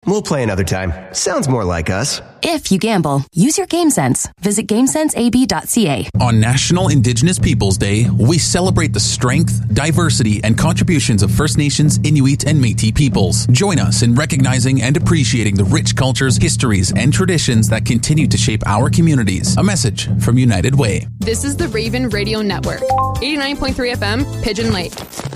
We'll play another time. Sounds more like us. If you gamble, use your game sense. Visit GameSenseAB.ca. On National Indigenous Peoples Day, we celebrate the strength, diversity, and contributions of First Nations, Inuit, and Métis peoples. Join us in recognizing and appreciating the rich cultures, histories, and traditions that continue to shape our communities. A message from United Way. This is the Raven Radio Network. 89.3 FM, Pigeon Lake.